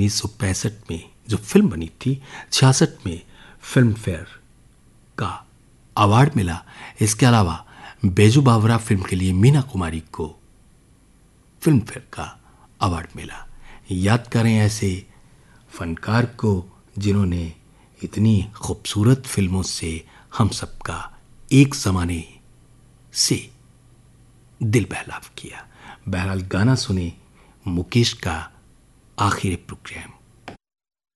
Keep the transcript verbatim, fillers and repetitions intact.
उन्नीस सौ पैंसठ में जो फिल्म बनी थी, छियासठ में फिल्म फेयर का अवार्ड मिला। इसके अलावा बेजू बावरा फिल्म के लिए मीना कुमारी को फिल्म फेयर का अवार्ड मिला। याद करें ऐसे फनकार को जिन्होंने इतनी खूबसूरत फिल्मों से हम सबका एक ज़माने से दिल बहलाव किया। बहरहाल गाना सुने मुकेश का आखिरी प्रोग्राम।